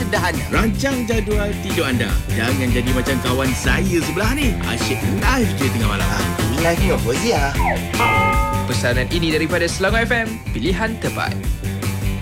sederhana. Rancang jadual tidur anda. Jangan jadi macam kawan saya sebelah ni. Asyik live je tengah malam. Live ni apa Zia? Pesanan ini daripada Selangor FM, pilihan terbaik.